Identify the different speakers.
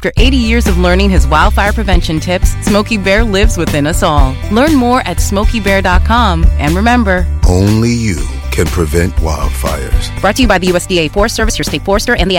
Speaker 1: After 80 years of learning his wildfire prevention tips, Smokey Bear lives within us all. Learn more at SmokeyBear.com. And remember,
Speaker 2: only you can prevent wildfires.
Speaker 1: Brought to you by the USDA Forest Service, your state forester, and the